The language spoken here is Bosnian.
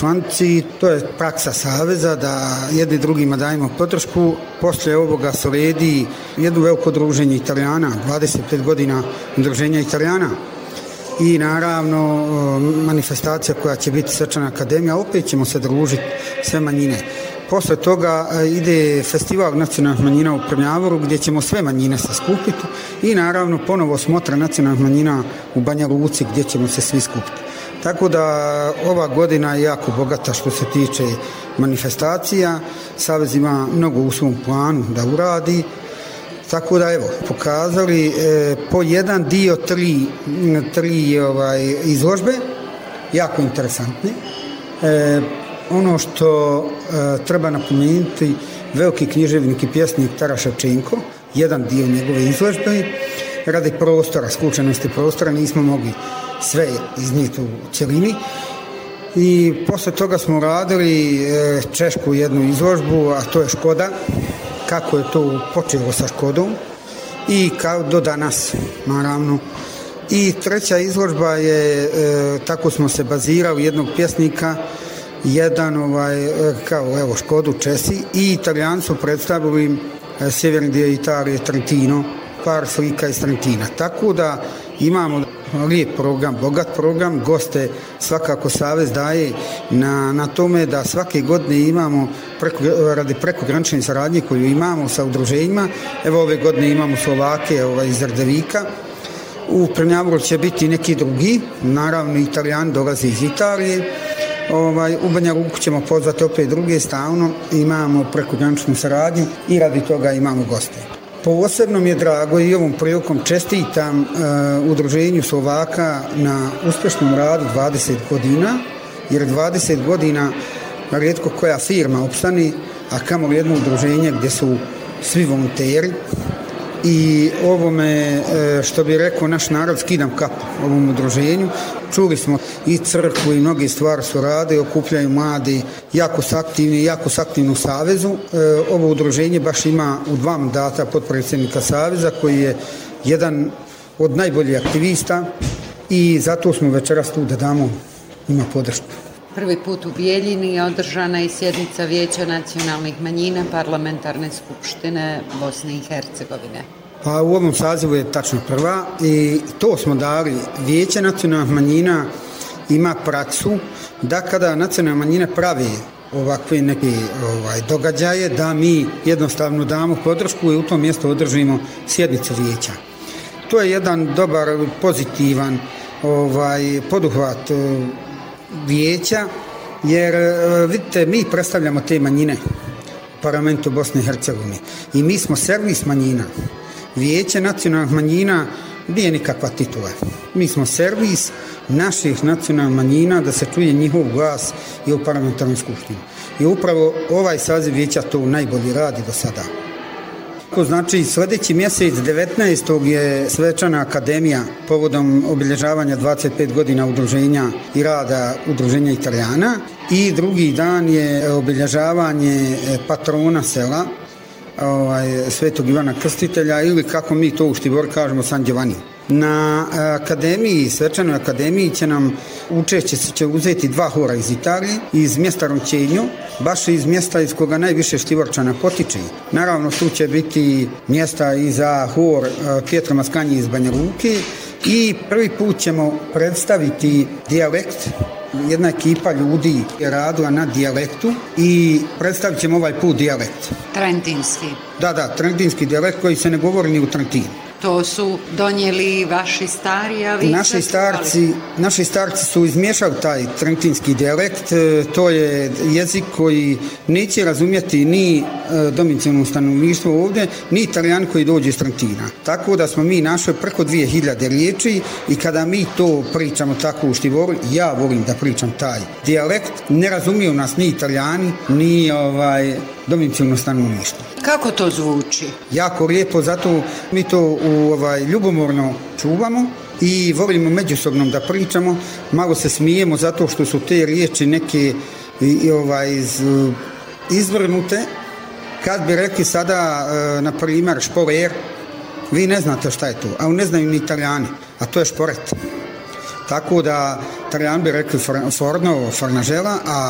članici, to je praksa Saveza da jedni drugima dajemo podršku. Poslije ovoga sledi jedno veliko druženje Italijana, 25 godina udruženja Italijana i naravno manifestacija koja će biti Svečana akademija, opet ćemo se družiti sve manjine. Posle toga ide festival nacionalnih manjina u Prnjavoru gdje ćemo sve manjine se skupiti i naravno ponovo smotra nacionalnih manjina u Banja Luci gdje ćemo se svi skupiti. Tako da ova godina je jako bogata što se tiče manifestacija. Savez ima mnogo u svom planu da uradi. Tako da evo, pokazali po jedan dio tri izložbe, jako interesantne. Ono što treba napomenuti, veliki književnik i pjesnik Taras Ševčenko, jedan dio njegove izložbe, radi prostora, skučenosti prostora, nismo mogli sve iznijeti u cjelini. I posle toga smo radili češku jednu izložbu, a to je Škoda, kako je to počelo sa Škodom i kao do danas, naravno. I treća izložba je, tako smo se bazirali, jednog pjesnika, jedan kao evo Škodu Česi i Italijani su predstavili sjeverni dio Italije, Trentino, par slika iz Trentina. Tako da imamo lijep program, bogat program, goste svakako Savez daje na tome da svake godine imamo radi prekogranične saradnje koju imamo sa udruženjima. Evo ove godine imamo Slovake iz Rdevika. U Prnjavoru će biti neki drugi, naravno Italijani dolaze iz Italije. U Banja Luku ćemo pozvati opet druge stavno, imamo prekograničnu saradnju i radi toga imamo goste. Posebno mi je drago i ovom prilikom čestitam udruženju Slovaka na uspješnom radu 20 godina, jer 20 godina rijetko koja firma opstane, a kamoli jedno udruženje gdje su svi volonteri. I ovome, što bi rekao naš narod, skidam kapu ovom udruženju. Čuli smo i crkvu i mnoge stvari su rade, okupljaju mladi, jako su aktivni u Savezu. Ovo udruženje baš ima u 2 mandata potpredsjednika Saveza koji je jedan od najboljih aktivista i zato smo večeras tu da damo ima podršku. Prvi put u Bijeljini je održana i sjednica Vijeća nacionalnih manjina Parlamentarne skupštine Bosne i Hercegovine. Pa u ovom sazivu je tačno prva i to smo dali. Vijeće nacionalnih manjina ima praksu da kada nacionalne manjine pravi ovakve neke događaje, da mi jednostavno damo podršku i u tom mjestu održimo sjednicu vijeća. To je jedan dobar, pozitivan poduhvat vijeća, jer vidite, mi predstavljamo te manjine u parlamentu Bosne i Hercegovine i mi smo servis manjina. Vijeće nacionalnih manjina nije nikakva titula. Mi smo servis naših nacionalnih manjina da se čuje njihov glas i u parlamentarnoj skupštini. I upravo ovaj saziv vijeća to najbolje radi do sada. Znači, sljedeći mjesec 19. je Svečana akademija povodom obilježavanja 25 godina udruženja i rada udruženja Italijana i drugi dan je obilježavanje patrona sela, Svetog Ivana Krstitelja ili kako mi to u Štibor kažemo San Giovanni. Na akademiji, Svečanoj akademiji učešće će uzeti 2 hora iz Italije, iz mjesta Rončenjo, baš iz mjesta iz koga najviše Štiborčana potiče. Naravno, tu će biti mjesta i za hor Pietro Mascagni iz Banja Luke i prvi put ćemo predstaviti dijalekt. Jedna ekipa ljudi je radila na dijalektu i predstavit ćemo ovaj put dijalekt. Trentinski. Da, trentinski dijalekt koji se ne govori ni u Trentinu. To su donijeli vaši stari, a vi naši starci su izmiješali taj trentinski dijalekt. To je jezik koji neće razumjeti ni domicilno stanovništvo ovdje, ni Italijani koji dođu iz Trentina. Tako da smo mi našli preko 2000 riječi i kada mi to pričamo tako u Štivoru, ja volim da pričam taj dijalekt. Ne razumiju nas ni Italijani, ni domicilno stanovništvo. Kako to zvuči? Jako lijepo, zato mi to ljubomorno čuvamo i volimo međusobno da pričamo. Malo se smijemo zato što su te riječi neke izvrnute. Kad bi rekli sada, na primjer, šporer, vi ne znate šta je to, a ne znaju ni Italijani, a to je šporet. Tako da Italijani bi rekli forno, fornažela, a